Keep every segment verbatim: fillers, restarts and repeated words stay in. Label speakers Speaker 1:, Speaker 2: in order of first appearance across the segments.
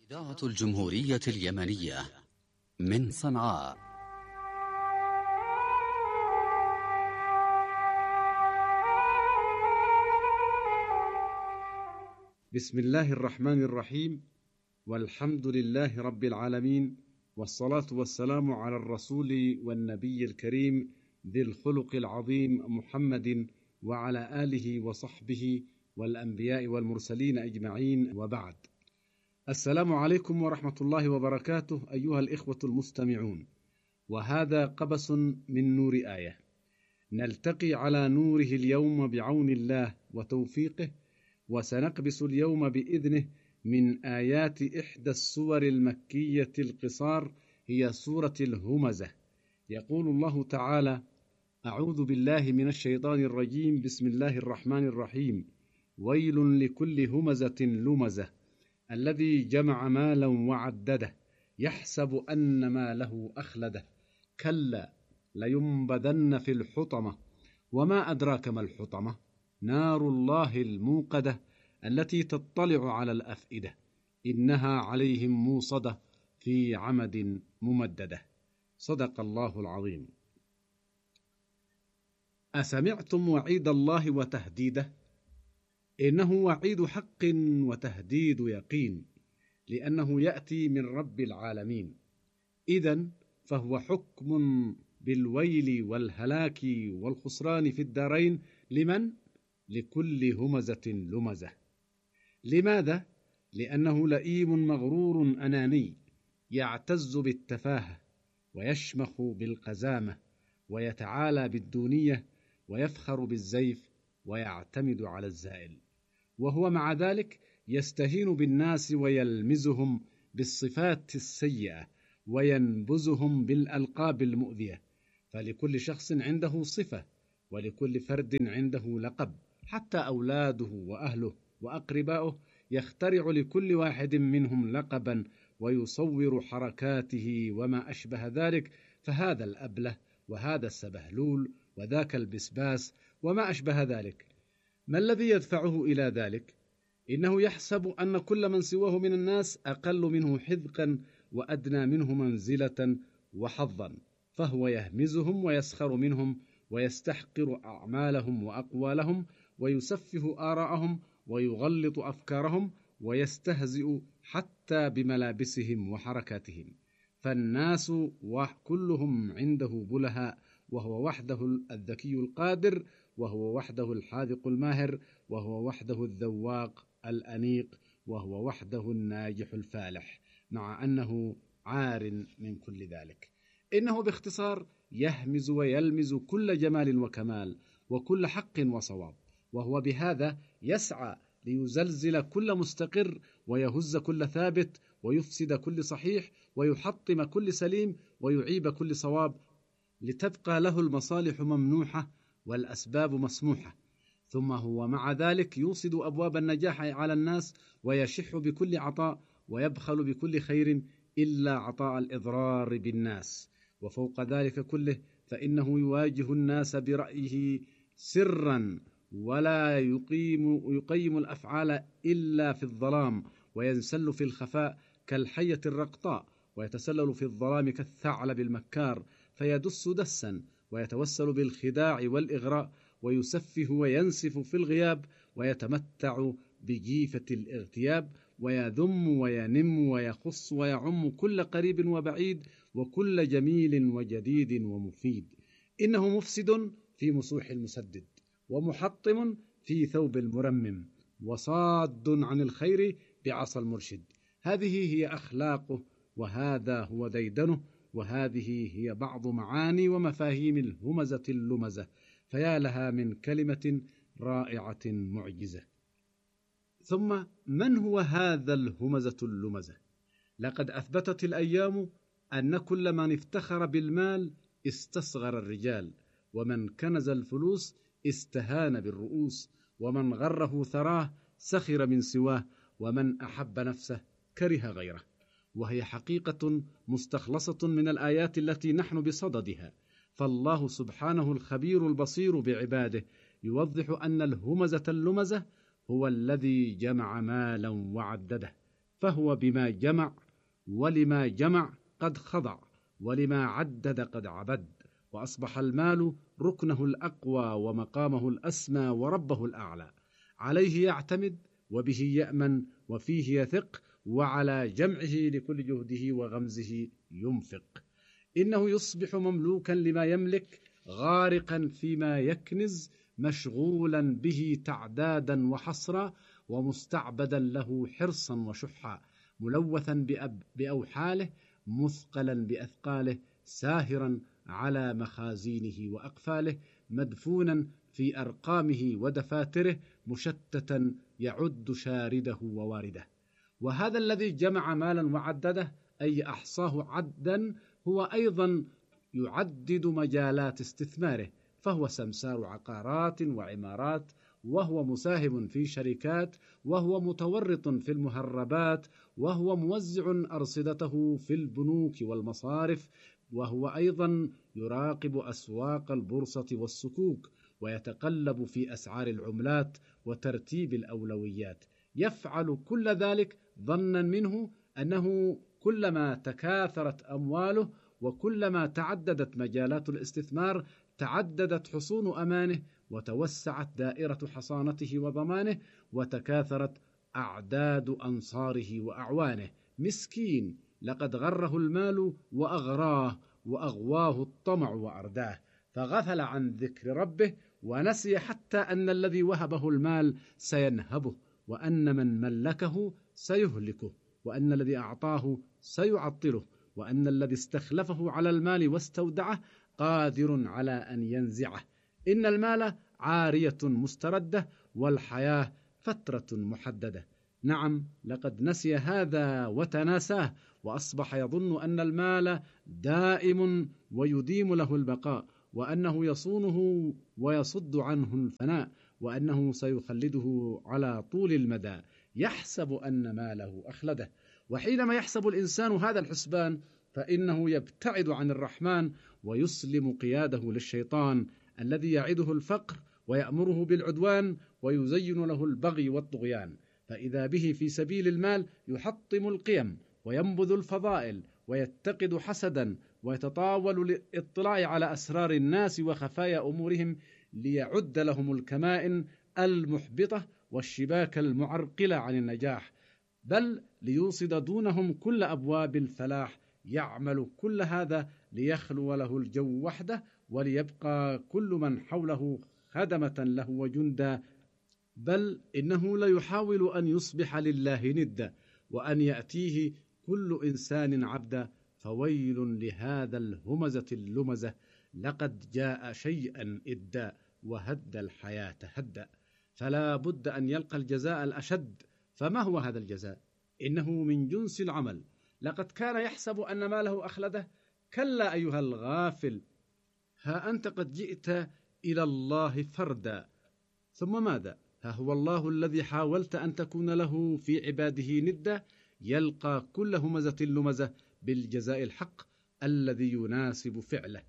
Speaker 1: إذاعة الجمهورية اليمنية من صنعاء.
Speaker 2: بسم الله الرحمن الرحيم، والحمد لله رب العالمين، والصلاة والسلام على الرسول والنبي الكريم ذي الخلق العظيم محمد وعلى آله وصحبه والأنبياء والمرسلين أجمعين، وبعد. السلام عليكم ورحمة الله وبركاته أيها الإخوة المستمعون، وهذا قبس من نور آية نلتقي على نوره اليوم بعون الله وتوفيقه، وسنقبس اليوم بإذنه من آيات إحدى السور المكية القصار، هي سورة الهمزة. يقول الله تعالى: أعوذ بالله من الشيطان الرجيم، بسم الله الرحمن الرحيم. ويل لكل همزة لمزة الذي جمع مالا وعدده يحسب أن ماله أخلده كلا لينبذن في الحطمة وما أدراك ما الحطمة نار الله الموقدة التي تطلع على الأفئدة إنها عليهم موصدة في عمد ممددة. صدق الله العظيم. أسمعتم وعيد الله وتهديده؟ إنه وعيد حق وتهديد يقين، لأنه يأتي من رب العالمين. إذن فهو حكم بالويل والهلاك والخسران في الدارين. لمن؟ لكل همزة لمزة. لماذا؟ لأنه لئيم مغرور أناني يعتز بالتفاهة ويشمخ بالقزامة ويتعالى بالدونية ويفخر بالزيف ويعتمد على الزائل، وهو مع ذلك يستهين بالناس ويلمزهم بالصفات السيئة وينبذهم بالألقاب المؤذية. فلكل شخص عنده صفة، ولكل فرد عنده لقب، حتى أولاده وأهله وأقربائه يخترع لكل واحد منهم لقبا ويصور حركاته وما أشبه ذلك. فهذا الأبله، وهذا السبهلول، وذاك البسباس، وما أشبه ذلك. ما الذي يدفعه إلى ذلك؟ إنه يحسب أن كل من سواه من الناس أقل منه حذقا وأدنى منه منزلة وحظا، فهو يهمزهم ويسخر منهم ويستحقر أعمالهم وأقوالهم ويسفه آراءهم ويغلط أفكارهم ويستهزئ حتى بملابسهم وحركاتهم. فالناس كلهم عنده بلهاء، وهو وحده الذكي القادر، وهو وحده الحاذق الماهر، وهو وحده الذواق الأنيق، وهو وحده الناجح الفالح، مع أنه عار من كل ذلك. إنه باختصار يهمز ويلمز كل جمال وكمال وكل حق وصواب، وهو بهذا يسعى ليزلزل كل مستقر ويهز كل ثابت ويفسد كل صحيح ويحطم كل سليم ويعيب كل صواب، لتبقى له المصالح ممنوحة والأسباب مسموحة. ثم هو مع ذلك يوصد أبواب النجاح على الناس ويشح بكل عطاء ويبخل بكل خير إلا عطاء الإضرار بالناس. وفوق ذلك كله فإنه يواجه الناس برأيه سرا، ولا يقيم, يقيم الأفعال إلا في الظلام، وينسل في الخفاء كالحية الرقطاء، ويتسلل في الظلام كالثعلب المكار، فيدس دسا ويتوسل بالخداع والإغراء، ويسفه وينسف في الغياب، ويتمتع بجيفة الاغتياب، ويذم وينم ويخص ويعم كل قريب وبعيد وكل جميل وجديد ومفيد. إنه مفسد في مسوح المسدد، ومحطم في ثوب المرمم، وصاد عن الخير بعصا المرشد. هذه هي أخلاقه، وهذا هو ديدنه، وهذه هي بعض معاني ومفاهيم الهمزة اللمزة. فيا لها من كلمة رائعة معجزة. ثم من هو هذا الهمزة اللمزة؟ لقد أثبتت الأيام أن كل من افتخر بالمال استصغر الرجال، ومن كنز الفلوس استهان بالرؤوس، ومن غره ثراه سخر من سواه، ومن أحب نفسه كره غيره. وهي حقيقة مستخلصة من الآيات التي نحن بصددها. فالله سبحانه الخبير البصير بعباده يوضح أن الهمزة اللمزة هو الذي جمع مالا وعدده فهو بما جمع ولما جمع قد خضع، ولما عدد قد عبد، وأصبح المال ركنه الأقوى ومقامه الأسمى وربه الأعلى. عليه يعتمد وبه يأمن وفيه يثق، وعلى جمعه لكل جهده وغمزه ينفق. إنه يصبح مملوكا لما يملك، غارقا فيما يكنز، مشغولا به تعدادا وحصرا، ومستعبدا له حرصا وشحا، ملوثا بأوحاله، مثقلا بأثقاله، ساهرا على مخازينه وأقفاله، مدفونا في أرقامه ودفاتره، مشتتا يعد شارده ووارده. وهذا الذي جمع مالا وعدده، أي أحصاه عدا، هو أيضا يعدد مجالات استثماره، فهو سمسار عقارات وعمارات، وهو مساهم في شركات، وهو متورط في المهربات، وهو موزع أرصدته في البنوك والمصارف، وهو أيضا يراقب أسواق البورصة والسكوك، ويتقلب في أسعار العملات وترتيب الأولويات. يفعل كل ذلك ظنا منه أنه كلما تكاثرت أمواله وكلما تعددت مجالات الاستثمار تعددت حصون أمانه، وتوسعت دائرة حصانته وضمانه، وتكاثرت أعداد أنصاره وأعوانه. مسكين، لقد غره المال وأغراه، وأغواه الطمع وأرداه، فغفل عن ذكر ربه، ونسي حتى أن الذي وهبه المال سينهبه، وأن من ملكه سيهلكه، وأن الذي أعطاه سيعطله، وأن الذي استخلفه على المال واستودعه قادر على أن ينزعه. إن المال عارية مستردة، والحياة فترة محددة. نعم، لقد نسي هذا وتناساه، وأصبح يظن أن المال دائم ويديم له البقاء، وأنه يصونه ويصد عنه الفناء، وأنه سيخلده على طول المدى. يحسب أن ماله أخلده. وحينما يحسب الإنسان هذا الحسبان، فإنه يبتعد عن الرحمن، ويسلم قياده للشيطان الذي يعده الفقر ويأمره بالعدوان، ويزين له البغي والطغيان. فإذا به في سبيل المال يحطم القيم، وينبذ الفضائل، ويتقد حسدا، ويتطاول للاطلاع على أسرار الناس وخفايا أمورهم، ليعد لهم الكمائن المحبطة والشباك المعرقلة عن النجاح، بل ليوصد دونهم كل أبواب الفلاح. يعمل كل هذا ليخلو له الجو وحده، وليبقى كل من حوله خدمة له وجندا، بل إنه ليحاول أن يصبح لله ندا، وأن يأتيه كل إنسان عبدا. فويل لهذا الهمزة اللمزة، لقد جاء شيئا إدا، وهد الحياة هدا. فلا بد أن يلقى الجزاء الأشد. فما هو هذا الجزاء؟ إنه من جنس العمل. لقد كان يحسب أن ماله أخلده. كلا أيها الغافل، ها أنت قد جئت إلى الله فردا. ثم ماذا؟ ها هو الله الذي حاولت أن تكون له في عباده ندا، يلقى كل همزة لمزة بالجزاء الحق الذي يناسب فعله.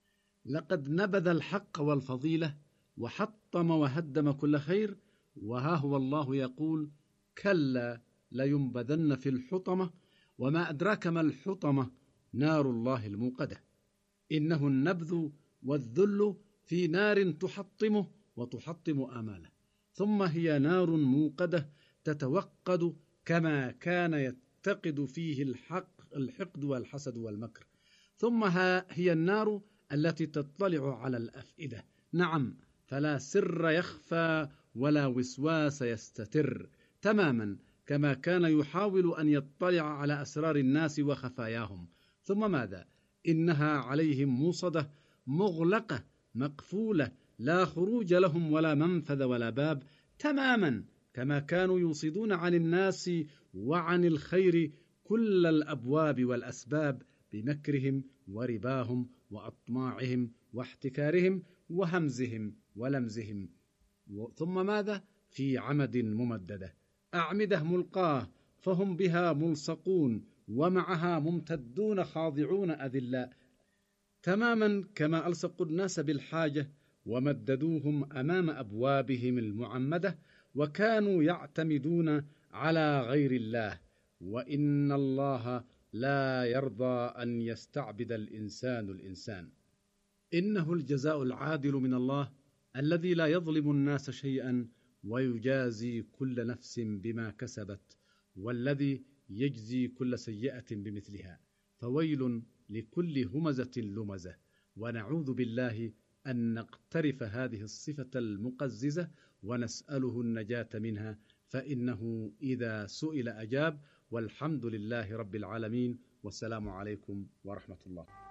Speaker 2: لقد نبذ الحق والفضيلة، وحطم وهدم كل خير. وها هو الله يقول: كلا لينبذن في الحطمة، وما أدراك ما الحطمة، نار الله الموقدة. إنه النبذ والذل في نار تحطمه وتحطم آماله، ثم هي نار موقدة تتوقد كما كان يتقد فيه الحق الحقد والحسد والمكر. ثم هي النار التي تطلع على الأفئدة. نعم، فلا سر يخفى ولا وسواس يستتر، تماما كما كان يحاول أن يطلع على أسرار الناس وخفاياهم. ثم ماذا؟ إنها عليهم موصدة، مغلقة، مقفولة، لا خروج لهم ولا منفذ ولا باب، تماما كما كانوا يوصدون عن الناس وعن الخير كل الأبواب والأسباب بمكرهم ورباهم وأطماعهم واحتكارهم وهمزهم ولمزهم. ثم ماذا؟ في عمد ممددة، أعمدة ملقاه، فهم بها ملصقون، ومعها ممتدون خاضعون أذلاء، تماما كما ألصقوا الناس بالحاجة ومددوهم أمام أبوابهم المعمدة، وكانوا يعتمدون على غير الله، وإن الله لا يرضى أن يستعبد الإنسان الإنسان. إنه الجزاء العادل من الله الذي لا يظلم الناس شيئا ويجازي كل نفس بما كسبت، والذي يجزي كل سيئة بمثلها. فويل لكل همزة لمزة، ونعوذ بالله أن نقترف هذه الصفة المقززة ونسأله النجاة منها، فإنه إذا سئل أجاب. والحمد لله رب العالمين، والسلام عليكم ورحمة الله.